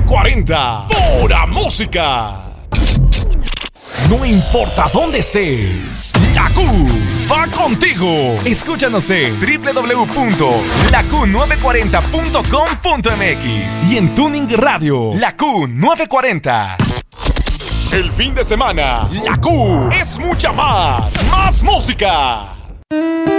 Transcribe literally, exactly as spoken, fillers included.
cuarenta. Pura música. No importa dónde estés, la Q va contigo. Escúchanos en doble u doble u doble u punto la q nueve cuarenta punto com punto m x y en Tuning Radio, la Q nueve cuarenta. El fin de semana, la Q es mucha más, más música.